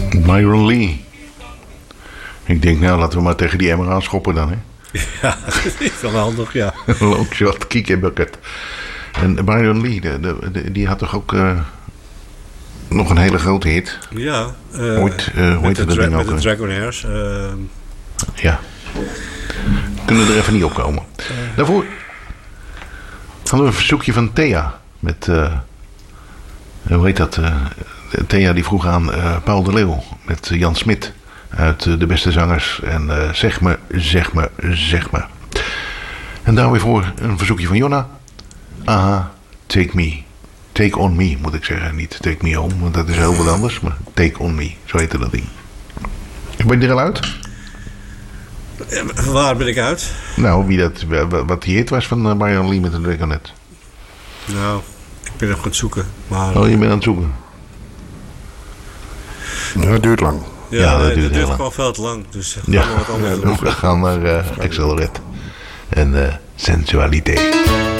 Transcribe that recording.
Myron Lee. Ik denk, nou, laten we maar tegen die emmer aanschoppen dan, hè. Ja, dat is wel handig, ja. Longshot, kick en bucket. En Myron Lee, die had toch ook nog een hele grote hit? Ja. Ooit, hoe heette dat ding ook? Met de Dragonaires. Ja. Kunnen er even niet opkomen. Daarvoor hadden we een verzoekje van Thea. Met, hoe heet dat? Thea die vroeg aan Paul de Leeuw. Met Jan Smit. Uit De Beste Zangers. En zeg me, zeg me, zeg me. En daar weer voor een verzoekje van Jonna. Aha, Take Me. Take On Me moet ik zeggen. Niet Take Me Home, want dat is heel wat anders. Maar Take On Me, zo heette dat ding. Ben je er al uit? Waar ben ik uit? Nou, wat die hit was van Myron Lee met de Dragonet. Nou, ik ben nog aan het zoeken. Maar... Oh, je bent aan het zoeken? Ja, het duurt lang. Ja, dat duurt heel lang. gewoon veel te lang. Dus gaan Ja, we wat anders doen. we gaan naar Accelerate. En sensualiteit.